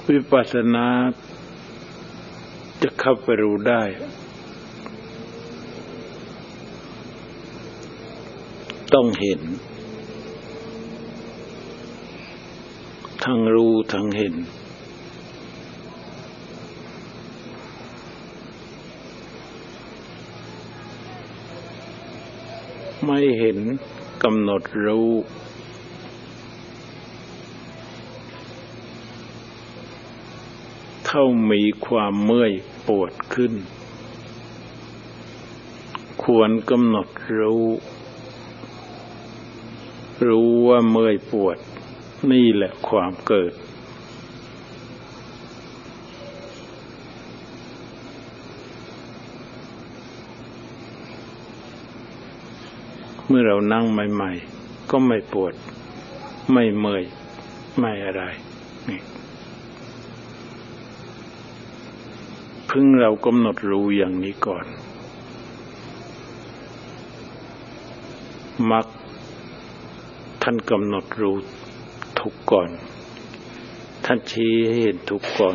วิปัสสนาจะเข้าไปรู้ได้ต้องเห็นทั้งรู้ทั้งเห็นไม่เห็นกำหนดรู้เท่ามีความเมื่อยปวดขึ้นควรกำหนดรู้ว่าเมื่อยปวดนี่แหละความเกิดเมื่อเรานั่งใหม่ๆก็ไม่ปวดไม่เมื่อยไม่อะไรนี่พึงเรากำหนดรู้อย่างนี้ก่อนมักท่านกำหนดรู้ทุกข์ก่อนท่านชี้ให้เห็นทุกข์ก่อน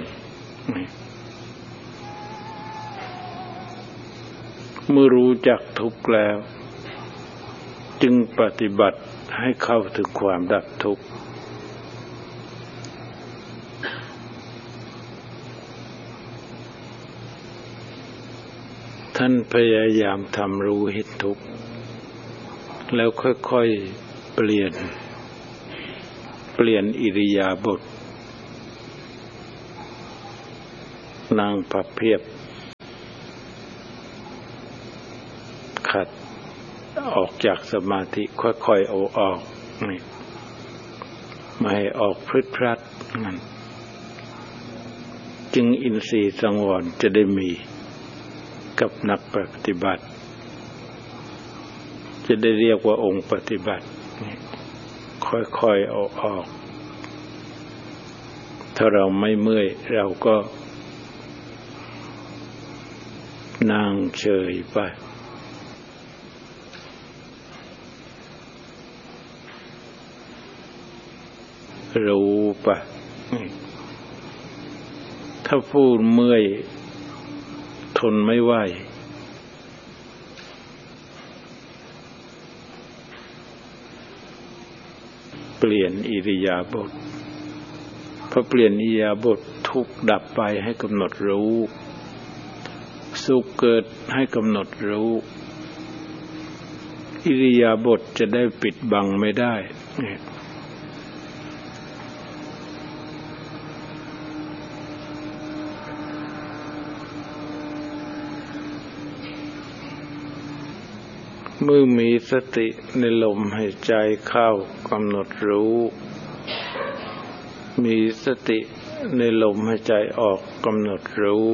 เมื่อรู้จักทุกข์แล้วจึงปฏิบัติให้เข้าถึงความดับทุกข์ท่านพยายามทำรู้เห็นทุกข์แล้วค่อยๆเปลี่ยนอิริยาบถนั่งพับเพียบขัดออกจากสมาธิค่อยๆเอาออกนี่ไม่ให้ออกพรึดพรัดนั่นจึงอินทรีย์สังวรจะได้มีกับนักปฏิบัติจะได้เรียกว่าองค์ปฏิบัติค่อยๆเอาออกถ้าเราไม่เมื่อยเราก็นั่งเฉยไปรู้ไปถ้าพูดเมื่อยทนไม่ไหวเปลี่ยนอิริยาบถพอเปลี่ยนอิริยาบถทุกข์ดับไปให้กำหนดรู้สุขเกิดให้กำหนดรู้อิริยาบถจะได้ปิดบังไม่ได้เมื่อมีสติในลมหายใจเข้ากำหนดรู้มีสติในลมหายใจออกกำหนดรู้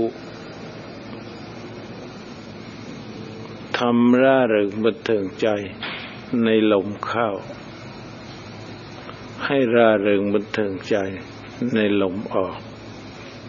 ทำร่าเริงบันเทิงใจในลมเข้าให้ร่าเริงบันเทิงใจในลมออก